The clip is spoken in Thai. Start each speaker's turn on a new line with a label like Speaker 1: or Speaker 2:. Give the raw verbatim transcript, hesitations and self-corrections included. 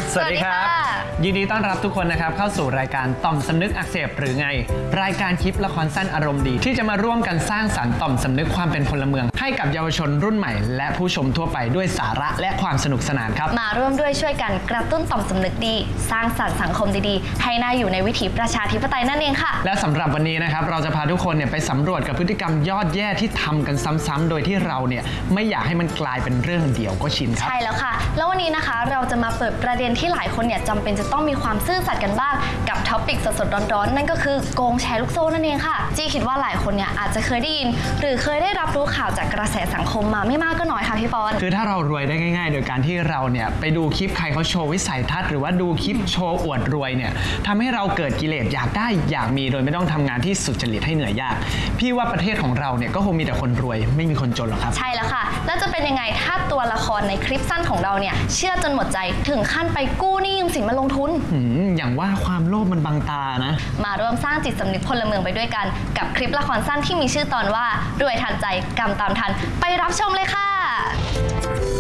Speaker 1: สวัสดีครับยินดีต้อนรับทุกคนนะครับเข้าสู่รายการต่อมสำนึกอักเสบหรือไงรายการคลิปละครสั้นอารมณ์ดีที่จะมาร่วมกันสร้างสรรค์ต่อมสำนึกความเป็นพลเมืองให้กับเยาวชนรุ่นใหม่และผู้ชมทั่วไปด้วยสาระและความสนุกสนานครับ
Speaker 2: มาร่วมด้วยช่วยกันกระตุ้นต่อมสำนึกดีสร้างสรรค์สังคมดีๆให้น่าอยู่ในวิถีประชาธิปไตยนั่นเองค่ะ
Speaker 1: และสำหรับวันนี้นะครับเราจะพาทุกคนเนี่ยไปสำรวจกับพฤติกรรมยอดแย่ที่ทำกันซ้ำๆโดยที่เราเนี่ยไม่อยากให้มันกลายเป็นเรื่องเดียวก็ชินครับ
Speaker 2: ใช่แล้วค่ะแล้ววันนี้นะคะเราจะมาเปิดประเด็นที่หลายคนเนี่ยจำเป็นจะต้องมีความซื่อสัตย์กันบ้างกับท็อปิกสดๆร้อนๆนั่นก็คือโกงแชร์ลูกโซ่นั่นเองค่ะจี้คิดว่าหลายคนเนี่ยอาจจะเคยได้ยินหรือเคยได้รับรู้ข่าวจากกระแสสังคมมาไม่มากก็น้อยค่ะพี่ปอน
Speaker 1: คือถ้าเรารวยได้ง่ายๆโดยการที่เราเนี่ยไปดูคลิปใครเขาโชว์วิสัยทัศน์หรือว่าดูคลิปโชว์อวดรวยเนี่ยทำให้เราเกิดกิเลสอยากได้อยากมีโดยไม่ต้องทำงานที่สุจริตให้เหนื่อยยากพี่ว่าประเทศของเราเนี่ยก็คงมีแต่คนรวยไม่มีคนจนหรอกครับ
Speaker 2: ใช่แล้วค่ะแล้วจะเป็นยังไงถ้าตัวละครในคลิปสั้นของเราเนี่ยเชื่อจนหมดใจถึงขั้นไปกู้หนี้ยืมสินมาลงทุน
Speaker 1: อย่างว่าความโลภมันบังตานะ
Speaker 2: มาร่วมสร้างจิตสำนึกพลเมืองไปด้วยกันกับคลิปละครสั้นที่มีชื่อตอนว่ารวยทันใจกรรมตามทันไปรับชมเลยค่ะ